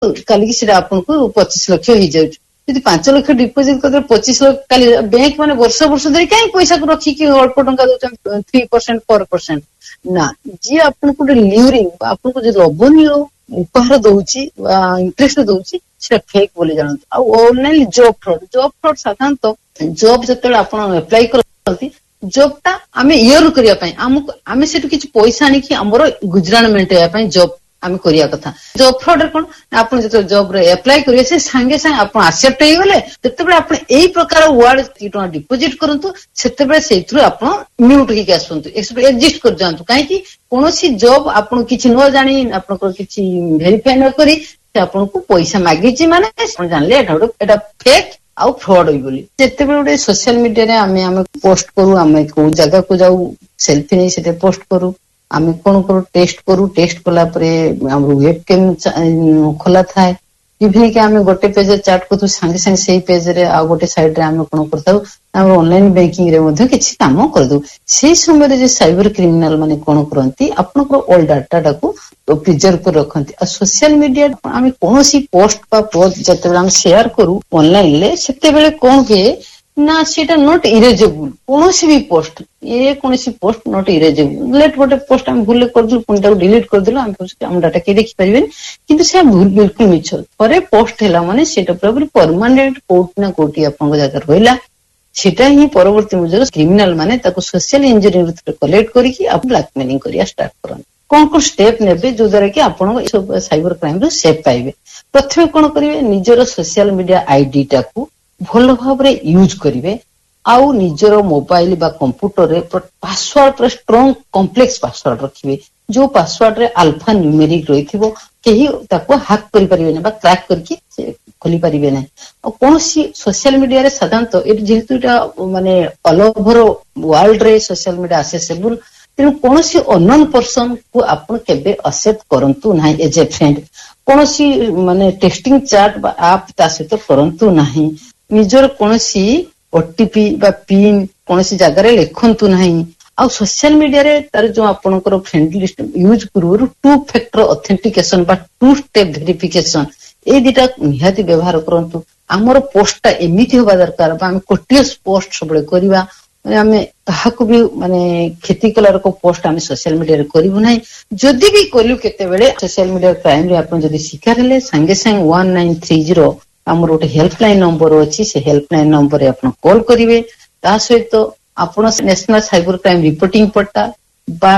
କାଲିକି ସେଟା ଆପଣଙ୍କୁ 25 ଲକ୍ଷ ହେଇଯାଉଛି। ଯଦି 5 ଲକ୍ଷ ଡିପୋଜିଟ୍ କରିଦେଲେ 25 ଲକ୍ଷ କାଲି ବ୍ୟାଙ୍କ ମାନେ ବର୍ଷ ଧରି କାହିଁ ପଇସାକୁ ରଖିକି ଅଳ୍ପ ଟଙ୍କା ଦଉଛନ୍ତି 3% 4%। ନା, ଯିଏ ଆପଣଙ୍କୁ ଗୋଟେ ଲ୍ୟୁରିଂ ବା ଆପଣଙ୍କୁ ଯୋଉ ଲୋଭନୀୟ ଉପହାର ଦଉଛି ବା ଇଣ୍ଟରେଷ୍ଟ ଦଉଛି ସେଟା ଫେକ୍ ବୋଲି ଜାଣନ୍ତୁ। ଆଉ ଅନଲାଇନ ଜବ୍ ଫ୍ରଡ୍ ସାଧାରଣତଃ ଜବ୍ ଯେତେବେଳେ ଆପଣ ଆପ୍ଲାଏ କରନ୍ତି ଜବ୍ ଟା ଆମେ ଇୟର କରିବା ପାଇଁ ଆମେ ସେଠୁ କିଛି ପଇସା ଆଣିକି ଆମର ଗୁଜରାଣ ମେଣ୍ଟେଇବା ପାଇଁ ଜବ୍ ଆମେ କରିବା କଥା। ଜବ୍ ଫ୍ରଡ୍ ରେ କଣ ଆପଣ ଯେତେବେଳେ ଜବ୍ ରେ ଆପ୍ଲାଏ କରିବେ ସେ ସାଙ୍ଗେ ସାଙ୍ଗେ ଆପଣ ଆକ୍ସେପ୍ଟ ହେଇଗଲେ ଯେତେବେଳେ ଆପଣ ଏଇ ପ୍ରକାର ୱାର୍ଡ ଟଙ୍କା ଡିପୋଜିଟ୍ କରନ୍ତୁ ସେତେବେଳେ ସେଇଥିରୁ ଆପଣ ମ୍ୟୁଟ୍ ହେଇକି ଆସନ୍ତୁ, ଏକ୍ଜିଷ୍ଟ କରିଯାଆନ୍ତୁ। କାହିଁକି କୌଣସି ଜବ୍ ଆପଣ କିଛି ନ ଜାଣି ଆପଣଙ୍କର କିଛି ଭେରିଫାଏ ନ କରି ସେ ଆପଣଙ୍କୁ ପଇସା ମାଗିଛି ମାନେ ଆପଣ ଜାଣିଲେ ଏଟା ଫେକ୍ ଆଉ ଫ୍ରଡ୍ ବୋଲି। ଯେତେବେଳେ ଗୋଟେ ସୋସିଆଲ ମିଡିଆରେ ଆମେ ପୋଷ୍ଟ କରୁ, ଆମେ କୋଉ ଜାଗାକୁ ଯାଉ ସେଲ୍ଫି ନେଇ ସେଟା ପୋଷ୍ଟ କରୁ, ଆମେ କଣ କରୁ ଟେଷ୍ଟ କରୁ, ଟେଷ୍ଟ କଲା ପରେ ଆମର ୱେବ କ୍ୟାମ୍ ଖୋଲା ଥାଏ। ଇଭିନ୍ କି ଆମେ ଗୋଟେ ପେଜରେ ଚାଟ୍ କରୁଛୁ ସାଙ୍ଗେ ସାଙ୍ଗେ ସେଇ ପେଜରେ ଆଉ ଗୋଟେ ସାଇଡରେ ଆମେ କଣ କରିଥାଉ ଆମର ଅନଲାଇନ ବ୍ୟାଙ୍କିଂ ରେ ମଧ୍ୟ କିଛି କାମ କରିଦଉ। ସେଇ ସମୟରେ ଯେ ସାଇବର କ୍ରିମିନାଲ ମାନେ କଣ କରନ୍ତି ଆପଣଙ୍କର ଅଲ୍ ଡାଟାଟାକୁ ପ୍ରିଜର୍ଭ କରି ରଖନ୍ତି। ଆଉ ସୋସିଆଲ ମିଡିଆ ଆମେ କୌଣସି ପୋଷ୍ଟ ବା ପୋଷ୍ଟ ଯେତେବେଳେ ଆମେ ସେୟାର କରୁ ଅନଲାଇନରେ ସେତେବେଳେ କଣ ହୁଏ ନା ସେଇଟା ନଟ୍ ଇରେଜେବୁଲ। କୌଣସି ବି ପୋଷ୍ଟ କୌଣସି ପୋଷ୍ଟ ନଟ୍ ଇରେଜେବୁଲ। ଗୋଟେ ପୋଷ୍ଟ ଆମେ ଭୁଲରେ କରିଦେଲୁ ପୁଣି ତାକୁ ଡିଲିଟ୍ କରିଦେଲୁ ଆମ ଡାଟା କେହି ଦେଖିପାରିବେନି, କିନ୍ତୁ ସେ ବିଲକୁଲ ମିଛ। ଥରେ ପୋଷ୍ଟ ହେଲା ମାନେ ସେଇଟା ପୁରା ପରମାନେଣ୍ଟ କୋଉଠି ନା କୋଉଠି ଆପଣଙ୍କ ଜାଗାରେ ରହିଲା। ସେଟା ହିଁ ପରବର୍ତ୍ତୀ ମୁହୂର୍ତ୍ତରେ କ୍ରିମିନାଲ ମାନେ ତାକୁ ସୋସିଆଲ ଇଞ୍ଜିନିୟରିଂ କଲେକ୍ଟ କରିକି ବ୍ଲାକମେଲିଂ କରିବା ଷ୍ଟାର୍ଟ କରନ୍ତି। କଣ ଷ୍ଟେପ୍ ନେବେ ଯୋଉ ଦ୍ୱାରା କି ଆପଣ ଏସବୁ ସାଇବର କ୍ରାଇମ ରୁ ସେଫ୍ ପାଇବେ। ପ୍ରଥମେ କଣ କରିବେ ନିଜର ସୋସିଆଲ ମିଡିଆ ଆଇଡି ଟାକୁ ଭଲ ଭାବରେ ୟୁଜ କରିବେ। ଆଉ ନିଜର ମୋବାଇଲ ବା କମ୍ପ୍ୟୁଟରରେ ପାସୱାର୍ଡ ପୁରା ଷ୍ଟ୍ରଙ୍ଗ କମ୍ପ୍ଲେକ୍ସ ପାସୱାର୍ଡ ରଖିବେ। ଯୋଉ ପାସୱାର୍ଡ ରେ ଆଲଫା ନ୍ୟୁମେରିକ ରହିଥିବ କେହି ତାକୁ ହ୍ୟାକ୍ କରିପାରିବେନି ବା କ୍ରାକ୍ କରିକି ଖୋଲି ପାରିବେ ନାହିଁ। ଆଉ କୌଣସି ସୋସିଆଲ ମିଡିଆରେ ସାଧାରଣତଃ ଯେହେତୁ ଏଇଟା ମାନେ ଅଲ ଓଭର ୱାର୍ଲଡ ରେ ସୋସିଆଲ ମିଡିଆ ଆସେସେବୁଲ, ତେଣୁ କୌଣସି ଅନନୋନ ପର୍ସନ କୁ ଆପଣ କେବେ ଆକ୍ସେପ୍ଟ କରନ୍ତୁ ନାହିଁ ଏଜ ଏ ଫ୍ରେଣ୍ଡ। କୌଣସି ମାନେ ଟେକ୍ସଟିଂ ଚାଟ୍ ବା ଆପ୍ ତା ସହିତ କରନ୍ତୁ ନାହିଁ। ନିଜର କୌଣସି ଓଟିପି ବା ପିନ୍ କୌଣସି ଜାଗାରେ ଲେଖନ୍ତୁ ନାହିଁ। ଆଉ ସୋସିଆଲ ମିଡିଆରେ ତାର ଯୋଉ ଆପଣଙ୍କର ଫ୍ରେଣ୍ଡ ଲିଷ୍ଟ ୟୁଜ ପୂର୍ବରୁ 2 ଫ୍ୟାକ୍ଟର ଅଥେଣ୍ଟିକେସନ ବା 2 ଷ୍ଟେପ୍ ଭେରିଫିକେସନ ଏଇ ଦିଟା ନିହାତି ବ୍ୟବହାର କରନ୍ତୁ। ଆମର ପୋଷ୍ଟଟା ଏମିତି ହବା ଦରକାର ବା ଆମେ କୋଟିୟସ୍ ପୋଷ୍ଟ ସବୁବେଳେ କରିବା, ଆମେ କାହାକୁ ବି ମାନେ କ୍ଷତି କଲାର ପୋଷ୍ଟ ଆମେ ସୋସିଆଲ ମିଡିଆରେ କରିବୁ ନାହିଁ। ଯଦି ବି କଲୁ କେତେବେଳେ ସୋସିଆଲ ମିଡିଆ କ୍ରାଇମରେ ଆପଣ ଯଦି ଶିକାର ହେଲେ ସାଙ୍ଗେ ସାଙ୍ଗେ 1930 ଆମର ଗୋଟେ ହେଲ୍ପଲାଇନ ନମ୍ବର ଅଛି, ସେ ହେଲ୍ପଲାଇନ ନମ୍ବରରେ ଆପଣ କଲ୍ କରିବେ। ତା ସହିତ ଆପଣ national cyber crime reporting portal ବା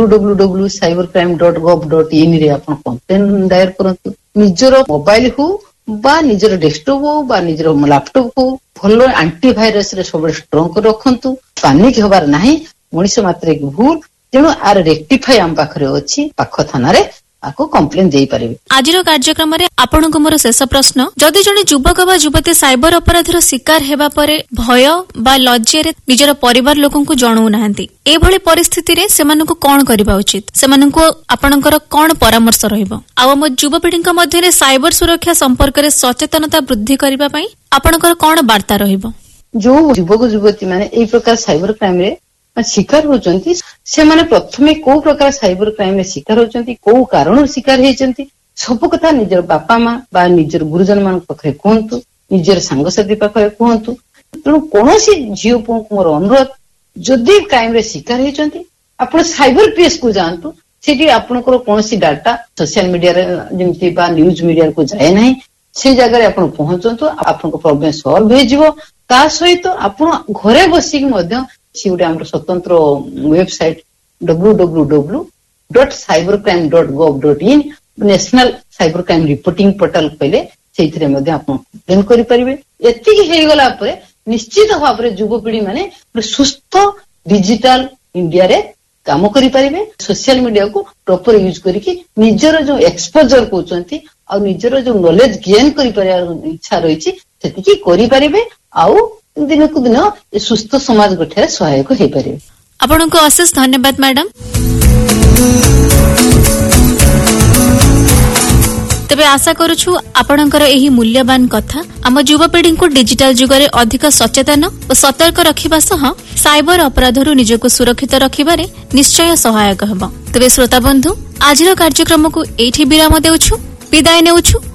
www.cybercrime.gov.in ରେ ଆପଣ କମ୍ପ୍ଲେନ ଦାୟର କରନ୍ତୁ। ନିଜର ମୋବାଇଲ ହଉ ବା ନିଜର ଡେସ୍କଟପ୍ ହଉ ବା ନିଜର ଲାପଟପ୍ ହଉ ଭଲ ଆଣ୍ଟିଭାଇରସ ରେ ସବୁବେଳେ ଷ୍ଟ୍ରଙ୍ଗ କରି ରଖନ୍ତୁ। ପାନିକ ହବାର ନାହିଁ, ମଣିଷ ମାତ୍ରକେ ଭୁଲ, ତେଣୁ ଆର ରେକ୍ଟିଫାଇ ଆମ ପାଖରେ ଅଛି, ପାଖ ଥାନାରେ ଆକୁ କମ୍ପ୍ଲେନ ଦେଇପାରିବେ। ଆଜିର କାର୍ଯ୍ୟକ୍ରମରେ ଆପଣଙ୍କୁ ମୋର ଶେଷ ପ୍ରଶ୍ନ, ଯଦି ଜଣେ ଯୁବକ ବା ଯୁବତୀ ସାଇବର ଅପରାଧର ଶିକାର ହେବା ପରେ ଭୟ ବା ଲଜ୍ଜାରେ ନିଜର ପରିବାର ଲୋକଙ୍କୁ ଜଣାଉନାହାନ୍ତି, ଏଭଳି ପରିସ୍ଥିତିରେ ସେମାନଙ୍କୁ କଣ କରିବା ଉଚିତ? ସେମାନଙ୍କୁ ଆପଣଙ୍କର କଣ ପରାମର୍ଶ ରହିବ? ଆଉ ଆମ ଯୁବପିଢିଙ୍କ ମଧ୍ୟରେ ସାଇବର ସୁରକ୍ଷା ସମ୍ପର୍କରେ ସଚେତନତା ବୃଦ୍ଧି କରିବା ପାଇଁ ଆପଣଙ୍କର କଣ ବାର୍ତ୍ତା ରହିବ? ଯୋଉ ଯୁବକ ଯୁବତୀ ମାନେ ଏଇ ପ୍ରକାର ସାଇବର କ୍ରାଇମରେ ଶିକାର ହଉଛନ୍ତି, ସେମାନେ ପ୍ରଥମେ କୋଉ ପ୍ରକାର ସାଇବର କ୍ରାଇମରେ ଶିକାର ହଉଛନ୍ତି, କୋଉ କାରଣରୁ ଶିକାର ହେଇଛନ୍ତି, ସବୁ କଥା ନିଜର ବାପା ମା ବା ନିଜର ଗୁରୁଜନ ମାନଙ୍କ ପାଖରେ କୁହନ୍ତୁ, ନିଜର ସାଙ୍ଗସାଥି ପାଖରେ କୁହନ୍ତୁ। ତେଣୁ କୌଣସି ଝିଅ ପୁଅଙ୍କୁ ମୋର ଅନୁରୋଧ, ଯଦି କ୍ରାଇମରେ ଶିକାର ହେଇଛନ୍ତି ଆପଣ ସାଇବର ପିଏସ୍ କୁ ଯାଆନ୍ତୁ। ସେଠି ଆପଣଙ୍କର କୌଣସି ଡାଟା ସୋସିଆଲ ମିଡିଆରେ ଯେମିତି ବା ନ୍ୟୁଜ ମିଡିଆକୁ ଯାଏ ନାହିଁ, ସେଇ ଜାଗାରେ ଆପଣ ପହଞ୍ଚନ୍ତୁ, ଆପଣଙ୍କ ପ୍ରୋବ୍ଲେମ ସଲ୍ଭ ହେଇଯିବ। ତା ସହିତ ଆପଣ ଘରେ ବସିକି ମଧ୍ୟ ସେ ଗୋଟେ ଆମର ସ୍ୱତନ୍ତ୍ର website www.cybercrime.gov.in national cyber crime reporting portal କହିଲେ ସେଇଥିରେ ମଧ୍ୟ ଆପଣ କମ୍ପ୍ଲେନ କରିପାରିବେ। ଏତିକି ହେଇଗଲା ପରେ ନିଶ୍ଚିତ ଭାବରେ ଯୁବପିଢି ମାନେ ସୁସ୍ଥ ଡିଜିଟାଲ ଇଣ୍ଡିଆରେ କାମ କରିପାରିବେ। ସୋସିଆଲ ମିଡିଆକୁ ପ୍ରପର ୟୁଜ କରିକି ନିଜର ଯୋଉ ଏକ୍ସପୋଜର କହୁଛନ୍ତି ଆଉ ନିଜର ଯୋଉ ନଲେଜ ଗେନ୍ କରିପାରିବାର ଇଚ୍ଛା ରହିଛି ସେତିକି କରିପାରିବେ, ଆଉ ଦିନକୁ ଦିନ ସୁସ୍ଥ ସମାଜ ଗଠନରେ ସହାୟକ ହେଇପାରିବେ। ଆପଣଙ୍କୁ ଅଶେଷ ଧନ୍ୟବାଦ ମ୍ୟାଡାମ। ତେବେ ଆଶା କରୁଛୁ ଆପଣଙ୍କର ଏହି ମୂଲ୍ୟବାନ କଥା ଆମ ଯୁବପିଢିଙ୍କୁ ଡିଜିଟାଲ ଯୁଗରେ ଅଧିକ ସଚେତନ ଓ ସତର୍କ ରଖିବା ସହ ସାଇବର ଅପରାଧରୁ ନିଜକୁ ସୁରକ୍ଷିତ ରଖିବାରେ ନିଶ୍ଚୟ ସହାୟକ ହେବ। ତେବେ ଶ୍ରୋତାବନ୍ଧୁ, ଆଜିର କାର୍ଯ୍ୟକ୍ରମକୁ ଏଇଠି ବିରାମ ଦେଉଛୁ, ବିଦାୟ ନେଉଛୁ।